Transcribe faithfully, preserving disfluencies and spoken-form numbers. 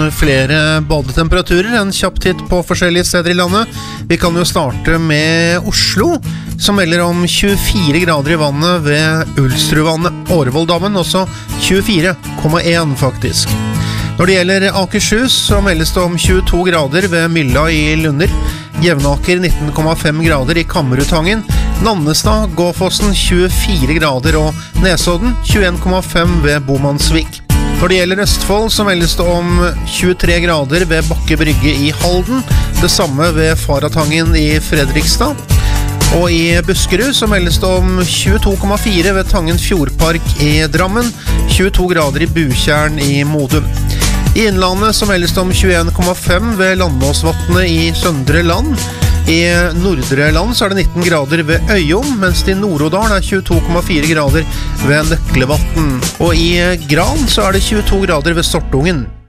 Flere badetemperaturer, en kjapp titt på forskjellige steder i landet. Vi kan jo starte med Oslo, som melder om tjuefire grader i vannet ved Ulstruvannet, Årevolldammen, også tjuefire komma en faktisk. Når det gjelder Akershus, så meldes det om tjueto grader ved Mylla i Lunder, Jevnaker nitten komma fem grader i Kammerutangen, Nannestad, Gåfossen tjuefire grader og Nesodden tjueen komma fem ved Bomansvik. Når det gjelder Østfold, så meldes det om tjuetre grader ved Bakke Brygge i Halden, det samme ved Faratangen i Fredrikstad. Og i Buskerud så meldes det om tjueto komma fire ved Tangen Fjordpark i Drammen, tjueto grader i Butjern i Modum. I Innlandet så meldes det om tjueen komma fem ved Landåsvatnet i Søndre Land. I Nordre Land så er det nitten grader ved Øyom, mens det i Nord-Odal er tjueto komma fire grader ved Nøklevatn. Og i Gran så er det tjueto grader ved Sortungen.